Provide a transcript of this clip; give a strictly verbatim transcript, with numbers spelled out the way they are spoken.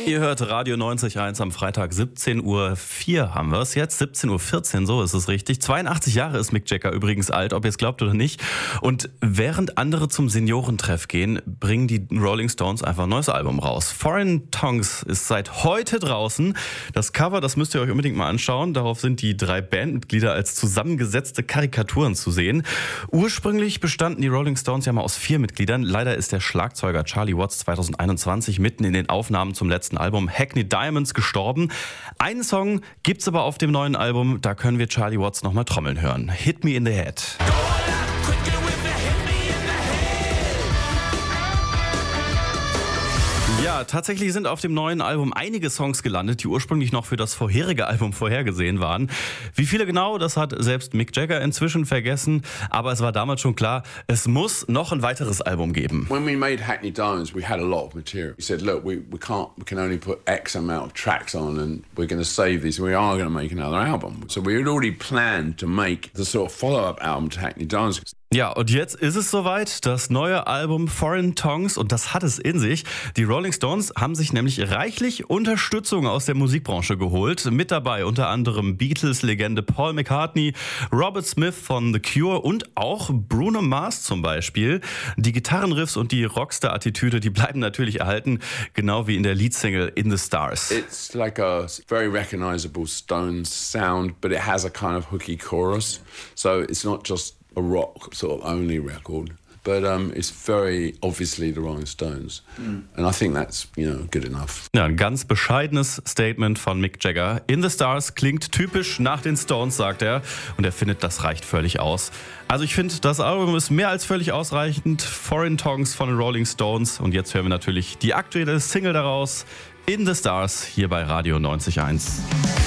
Ihr hört Radio neunzig Komma eins am Freitag, siebzehn Uhr vier haben wir es jetzt, siebzehn Uhr vierzehn, so ist es richtig. zweiundachtzig Jahre ist Mick Jagger übrigens alt, ob ihr es glaubt oder nicht. Und während andere zum Seniorentreff gehen, bringen die Rolling Stones einfach ein neues Album raus. Foreign Tongues ist seit heute draußen. Das Cover, das müsst ihr euch unbedingt mal anschauen. Darauf sind die drei Bandmitglieder als zusammengesetzte Karikaturen zu sehen. Ursprünglich bestanden die Rolling Stones ja mal aus vier Mitgliedern. Leider ist der Schlagzeuger Charlie Watts zweitausendeinundzwanzig mitten in den Aufnahmen zum letzten Album Hackney Diamonds gestorben. Einen Song gibt's aber auf dem neuen Album, da können wir Charlie Watts nochmal trommeln hören. Hit Me in the Head. Ja, tatsächlich sind auf dem neuen Album einige Songs gelandet, die ursprünglich noch für das vorherige Album vorhergesehen waren. Wie viele genau, das hat selbst Mick Jagger inzwischen vergessen. Aber es war damals schon klar, es muss noch ein weiteres Album geben. When we made Hackney Diamonds, we had a lot of material. We said, look, we, we can't, we can only put X amount of tracks on and we're going to save these. We are going to make another album. So we had already planned to make the sort of follow-up album to Hackney Diamonds. Ja, und jetzt ist es soweit, das neue Album Foreign Tongues, und das hat es in sich. Die Rolling Stones haben sich nämlich reichlich Unterstützung aus der Musikbranche geholt. Mit dabei unter anderem Beatles-Legende Paul McCartney, Robert Smith von The Cure und auch Bruno Mars zum Beispiel. Die Gitarrenriffs und die Rockstar-Attitüde, die bleiben natürlich erhalten, genau wie in der Leadsingle In the Stars. It's like a very recognizable Stones sound, but it has a kind of hooky chorus. So it's not just a rock sort of only record, but um, it's very obviously the Rolling Stones, mm. and I think that's, you know, good enough. Ja, ein ganz bescheidenes Statement von Mick Jagger. In the Stars klingt typisch nach den Stones, sagt er, und er findet, das reicht völlig aus. Also ich finde, das Album ist mehr als völlig ausreichend. Foreign Tongues von den Rolling Stones, und jetzt hören wir natürlich die aktuelle Single daraus, In the Stars, hier bei Radio neunzig Komma eins.